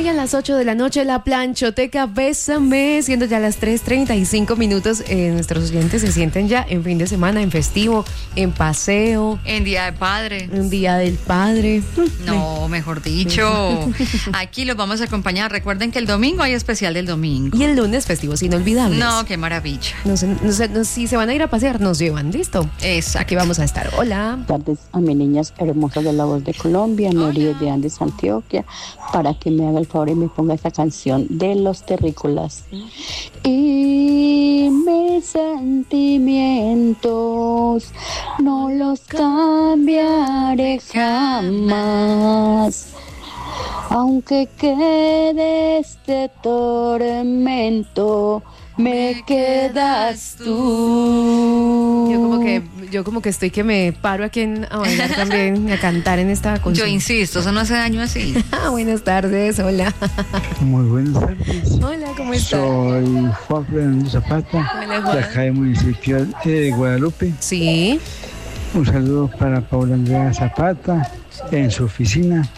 Hoy a las 8 de la noche, la planchoteca Bésame, siendo ya las 3:35 minutos. Nuestros oyentes se sienten ya en fin de semana, en festivo, en paseo. En Día de Padre. En Día del Padre. No, mejor dicho. Aquí los vamos a acompañar. Recuerden que el domingo hay especial del domingo. Y el lunes festivos inolvidables. No, qué maravilla. Si se van a ir a pasear, nos llevan, ¿listo? Exacto. Aquí vamos a estar. Hola. Buenas tardes a mis niñas hermosas de La Voz de Colombia, Nori de Andes, Antioquia, para que me haga el favor y me ponga esta canción de Los Terrícolas. Y mis sentimientos no los cambiaré jamás, aunque quede este tormento, me quedas tú. Yo como que estoy que me paro aquí a bailar también, a cantar en esta canción. Yo insisto, eso no hace daño así. Buenas tardes, hola. Muy buenas tardes. Hola, ¿cómo estás? Soy Juan Fernando Zapata, Hola, Juan. de acá del municipio de Guadalupe. Sí. Un saludo para Paula Andrea Zapata en su oficina.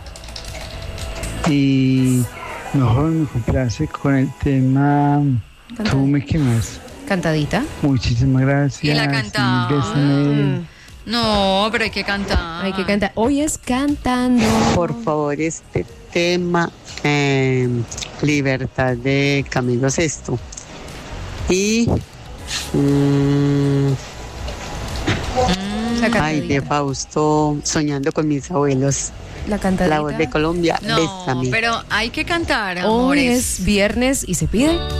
Y mejor me complace con el tema Tú me quemas. Cantadita. Muchísimas gracias. Y la cantaba. Bésame. No, pero hay que cantar. Hay que cantar. Hoy es cantando. Por favor, este tema, Libertad de Camilo Sesto. Y La cantadita. de Fausto, Soñando con mis abuelos. La cantadita. La Voz de Colombia, No, Bésame. pero hay que cantar, Hoy amores. es viernes y se pide